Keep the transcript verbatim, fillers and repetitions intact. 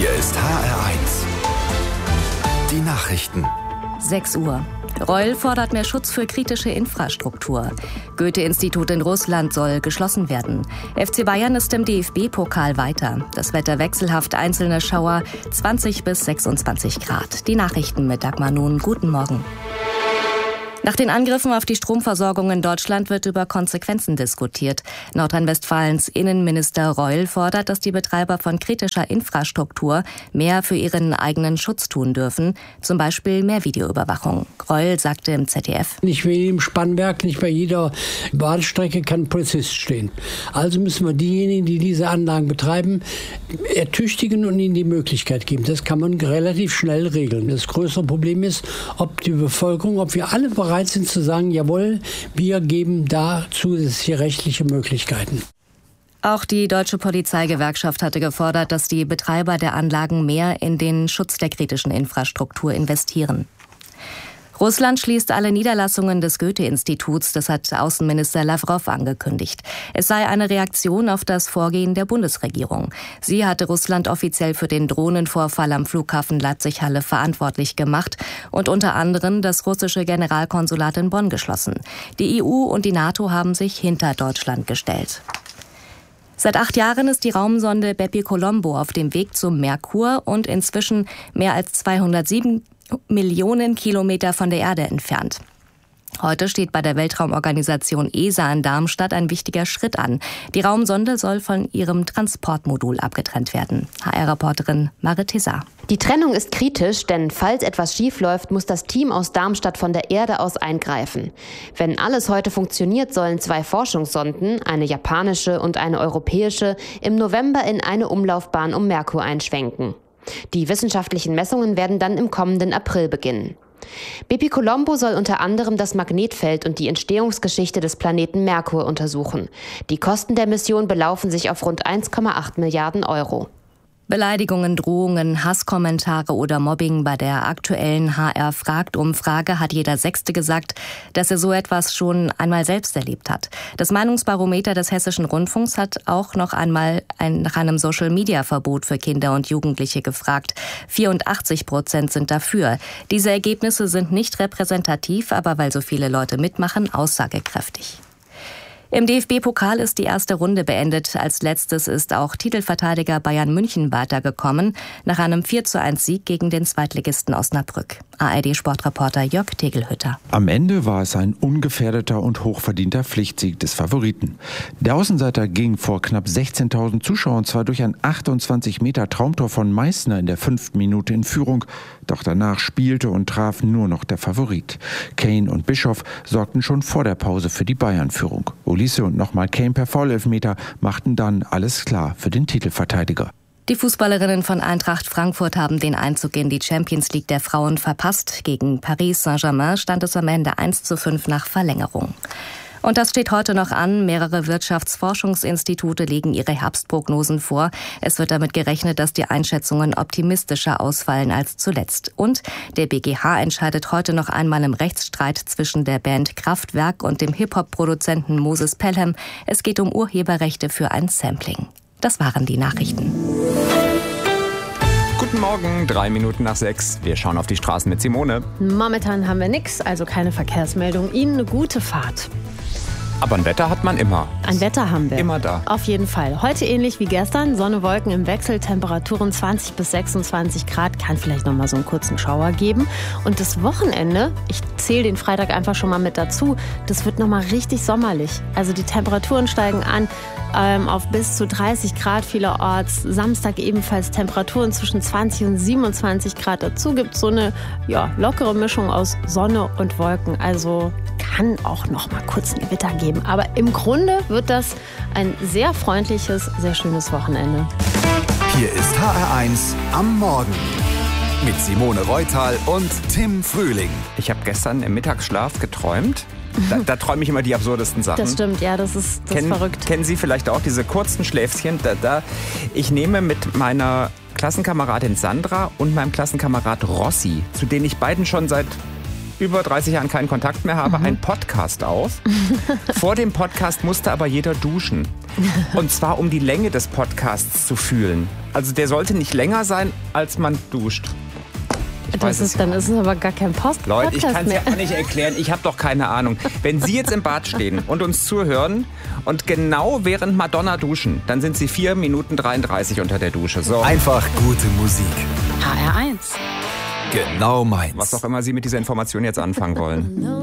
Hier ist H R eins. Die Nachrichten. sechs Uhr. Reul fordert mehr Schutz für kritische Infrastruktur. Goethe-Institut in Russland soll geschlossen werden. F C Bayern ist im D F B-Pokal weiter. Das Wetter wechselhaft, einzelne Schauer, zwanzig bis sechsundzwanzig Grad. Die Nachrichten mit Dagmar Nun. Guten Morgen. Nach den Angriffen auf die Stromversorgung in Deutschland wird über Konsequenzen diskutiert. Nordrhein-Westfalens Innenminister Reul fordert, dass die Betreiber von kritischer Infrastruktur mehr für ihren eigenen Schutz tun dürfen, zum Beispiel mehr Videoüberwachung. Reul sagte im Z D F: Nicht wie im Spannwerk, nicht bei jeder Bahnstrecke kann ein Polizist stehen. Also müssen wir diejenigen, die diese Anlagen betreiben, ertüchtigen und ihnen die Möglichkeit geben. Das kann man relativ schnell regeln. Das größere Problem ist, ob die Bevölkerung, ob wir alle bereit sind zu sagen, jawohl, wir geben da zusätzliche rechtliche Möglichkeiten. Auch die Deutsche Polizeigewerkschaft hatte gefordert, dass die Betreiber der Anlagen mehr in den Schutz der kritischen Infrastruktur investieren. Russland schließt alle Niederlassungen des Goethe-Instituts, das hat Außenminister Lawrow angekündigt. Es sei eine Reaktion auf das Vorgehen der Bundesregierung. Sie hatte Russland offiziell für den Drohnenvorfall am Flughafen Leipzig-Halle verantwortlich gemacht und unter anderem das russische Generalkonsulat in Bonn geschlossen. Die E U und die NATO haben sich hinter Deutschland gestellt. Seit acht Jahren ist die Raumsonde Bepi Colombo auf dem Weg zum Merkur und inzwischen mehr als zweihundertsieben Millionen Kilometer von der Erde entfernt. Heute steht bei der Weltraumorganisation E S A in Darmstadt ein wichtiger Schritt an. Die Raumsonde soll von ihrem Transportmodul abgetrennt werden. H R-Reporterin Marit Tesa. Die Trennung ist kritisch, denn falls etwas schiefläuft, muss das Team aus Darmstadt von der Erde aus eingreifen. Wenn alles heute funktioniert, sollen zwei Forschungssonden, eine japanische und eine europäische, im November in eine Umlaufbahn um Merkur einschwenken. Die wissenschaftlichen Messungen werden dann im kommenden April beginnen. Bepi Colombo soll unter anderem das Magnetfeld und die Entstehungsgeschichte des Planeten Merkur untersuchen. Die Kosten der Mission belaufen sich auf rund eins Komma acht Milliarden Euro. Beleidigungen, Drohungen, Hasskommentare oder Mobbing bei der aktuellen H R-Fragt-Umfrage hat jeder Sechste gesagt, dass er so etwas schon einmal selbst erlebt hat. Das Meinungsbarometer des Hessischen Rundfunks hat auch noch einmal ein, nach einem Social-Media-Verbot für Kinder und Jugendliche gefragt. vierundachtzig Prozent sind dafür. Diese Ergebnisse sind nicht repräsentativ, aber weil so viele Leute mitmachen, aussagekräftig. Im D F B-Pokal ist die erste Runde beendet. Als letztes ist auch Titelverteidiger Bayern München weitergekommen, nach einem vier zu eins Sieg gegen den Zweitligisten Osnabrück. A R D-Sportreporter Jörg Tegelhütter. Am Ende war es ein ungefährdeter und hochverdienter Pflichtsieg des Favoriten. Der Außenseiter ging vor knapp sechzehntausend Zuschauern zwar durch ein achtundzwanzig Meter Traumtor von Meißner in der fünften Minute in Führung, doch danach spielte und traf nur noch der Favorit. Kane und Bischoff sorgten schon vor der Pause für die Bayern-Führung. Olise und nochmal Kane per Foulelfmeter machten dann alles klar für den Titelverteidiger. Die Fußballerinnen von Eintracht Frankfurt haben den Einzug in die Champions League der Frauen verpasst. Gegen Paris Saint-Germain stand es am Ende eins zu fünf nach Verlängerung. Und das steht heute noch an. Mehrere Wirtschaftsforschungsinstitute legen ihre Herbstprognosen vor. Es wird damit gerechnet, dass die Einschätzungen optimistischer ausfallen als zuletzt. Und der B G H entscheidet heute noch einmal im Rechtsstreit zwischen der Band Kraftwerk und dem Hip-Hop-Produzenten Moses Pelham. Es geht um Urheberrechte für ein Sampling. Das waren die Nachrichten. Guten Morgen, drei Minuten nach sechs. Wir schauen auf die Straßen mit Simone. Momentan haben wir nichts, also keine Verkehrsmeldung. Ihnen eine gute Fahrt. Aber ein Wetter hat man immer. Ein Wetter haben wir. Immer da. Auf jeden Fall. Heute ähnlich wie gestern. Sonne, Wolken im Wechsel, Temperaturen zwanzig bis sechsundzwanzig Grad. Kann vielleicht noch mal so einen kurzen Schauer geben. Und das Wochenende, ich zähle den Freitag einfach schon mal mit dazu, das wird noch mal richtig sommerlich. Also die Temperaturen steigen an ähm, auf bis zu dreißig Grad vielerorts. Samstag ebenfalls Temperaturen zwischen zwanzig und siebenundzwanzig Grad. Dazu gibt es so eine ja, lockere Mischung aus Sonne und Wolken. Also kann auch noch mal kurz ein Gewitter geben. Aber im Grunde wird das ein sehr freundliches, sehr schönes Wochenende. Hier ist H R eins am Morgen mit Simone Reutal und Tim Frühling. Ich habe gestern im Mittagsschlaf geträumt. Da, da träume ich immer die absurdesten Sachen. Das stimmt, ja, das ist, das Ken, ist verrückt. Kennen Sie vielleicht auch diese kurzen Schläfchen? Da, da, ich nehme mit meiner Klassenkameradin Sandra und meinem Klassenkamerad Rossi, zu denen ich beiden schon seit über dreißig Jahren keinen Kontakt mehr habe, mhm. einen Podcast auf. Vor dem Podcast musste aber jeder duschen. Und zwar, um die Länge des Podcasts zu fühlen. Also der sollte nicht länger sein, als man duscht. Das ist, dann ist es aber gar kein Post. Leute, ich kann es ja auch nicht erklären. Ich habe doch keine Ahnung. Wenn Sie jetzt im Bad stehen und uns zuhören und genau während Madonna duschen, dann sind Sie vier Minuten dreiunddreißig unter der Dusche. So. Einfach gute Musik. H R eins. Genau meins. Was auch immer Sie mit dieser Information jetzt anfangen wollen.